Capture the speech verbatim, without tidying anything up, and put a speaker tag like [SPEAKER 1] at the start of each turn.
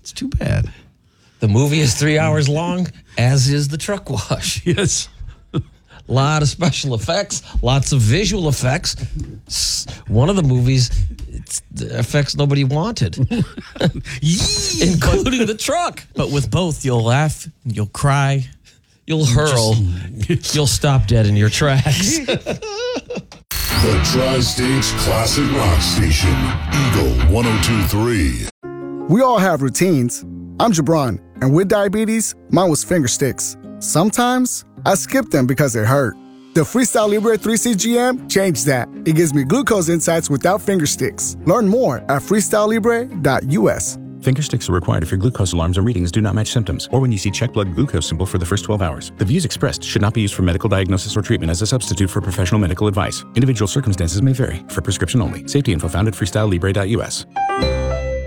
[SPEAKER 1] It's too bad.
[SPEAKER 2] The movie is three hours long, as is the truck wash.
[SPEAKER 1] Yes.
[SPEAKER 2] A lot of special effects, lots of visual effects. One of the movies, it's the effects nobody wanted, including the truck.
[SPEAKER 3] But with both, you'll laugh, you'll cry,
[SPEAKER 2] you'll hurl, you'll stop dead in your tracks.
[SPEAKER 4] The Tri-States Classic Rock Station, Eagle one oh two point three.
[SPEAKER 5] We all have routines. I'm Jabron, and with diabetes, mine was finger sticks. Sometimes I skip them because it hurt. The Freestyle Libre three C G M changed that. It gives me glucose insights without finger sticks. Learn more at freestyle libre dot U S.
[SPEAKER 6] Finger sticks are required if your glucose alarms or readings do not match symptoms, or when you see check blood glucose symbol for the first twelve hours. The views expressed should not be used for medical diagnosis or treatment as a substitute for professional medical advice. Individual circumstances may vary. For prescription only. Safety info found at freestyle libre dot U S.